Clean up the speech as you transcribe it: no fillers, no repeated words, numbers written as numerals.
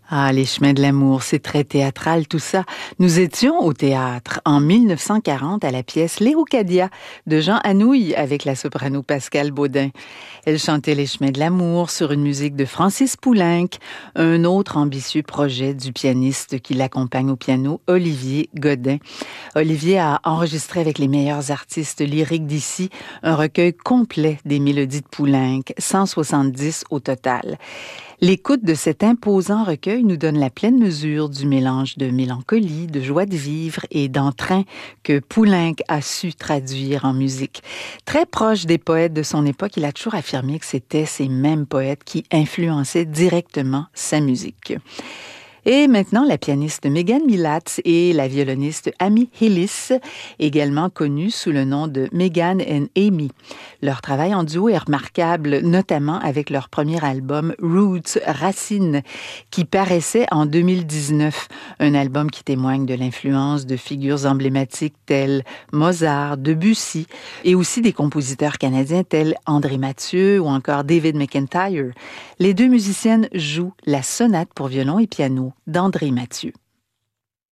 Ah, les chemins de l'amour, c'est très théâtral tout ça. Nous étions au théâtre en 1940 à la pièce Léocadia de Jean Anouilh avec la soprano Pascale Baudin. Elle chantait les chemins de l'amour sur une musique de Francis Poulenc, un autre ambitieux projet du pianiste qui l'accompagne au piano, Olivier Godin. Olivier a enregistré avec les meilleurs artistes lyriques d'ici un recueil complet des mélodies de Poulenc, 170 au total. L'écoute de cet imposant recueil nous donne la pleine mesure du mélange de mélancolie, de joie de vivre et d'entrain que Poulenc a su traduire en musique. Très proche des poètes de son époque, il a toujours affirmé que c'était ces mêmes poètes qui influençaient directement sa musique. Et maintenant, la pianiste Megan Milatz et la violoniste Amy Hillis, également connue sous le nom de Megan and Amy. Leur travail en duo est remarquable, notamment avec leur premier album Roots, Racines, qui paraissait en 2019. Un album qui témoigne de l'influence de figures emblématiques telles Mozart, Debussy, et aussi des compositeurs canadiens tels André Mathieu ou encore David McIntyre. Les deux musiciennes jouent la sonate pour violon et piano d'André Mathieu.